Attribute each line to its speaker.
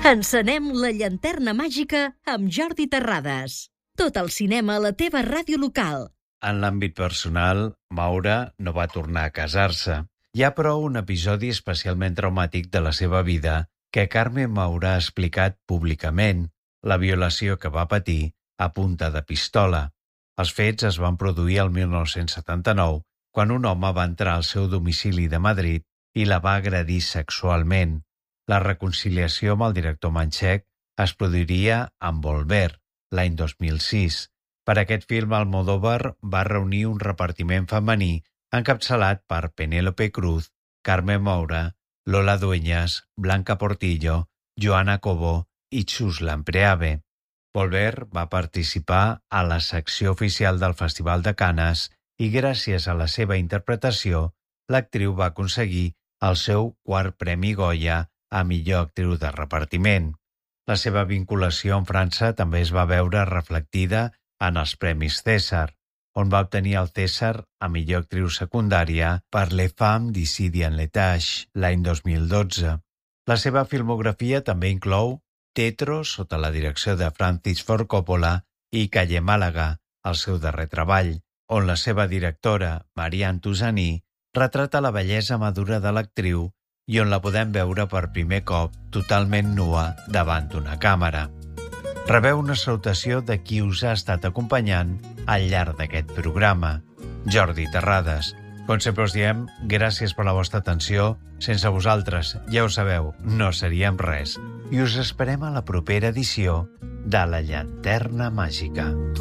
Speaker 1: Encenem la llanterna màgica amb Jordi Terrades. Tot el cinema a la teva ràdio local.
Speaker 2: En l'àmbit personal, Maura no va tornar a casar-se. Hi ha, però, un episodi especialment traumàtic de la seva vida que Carme Maura ha explicat públicament, la violació que va patir a punta de pistola. Els fets es van produir el 1979, quan un home va entrar al seu domicili de Madrid i la va agredir sexualment. La reconciliació amb el director manxec es produiria amb Volver, l'any 2006. Per aquest film, Almodóvar va reunir un repartiment femení encapçalat per Penélope Cruz, Carme Maura, Lola Dueñas, Blanca Portillo, Joana Cobo i Xuslan Preave. Volver va participar a la secció oficial del Festival de Canes i gràcies a la seva interpretació, l'actriu va aconseguir el seu quart Premi Goya a millor actriu de repartiment. La seva vinculació amb França també es va veure reflectida en els Premis César, on va obtenir el César a millor actriu secundària per Les Femmes d'ici en l'Etage l'any 2012. La seva filmografia també inclou Tetro, sota la direcció de Francis Ford Coppola, i Calle Màlaga, el seu darrer treball, on la seva directora, Marianne Touzani, retrata la bellesa madura de l'actriu i on la podem veure per primer cop totalment nua davant d'una càmera. Rebeu una salutació de qui us ha estat acompanyant al llarg d'aquest programa, Jordi Terrades. Com sempre us diem, gràcies per la vostra atenció. Sense vosaltres, ja ho sabeu, no seríem res. I us esperem a la propera edició de La Llanterna Màgica.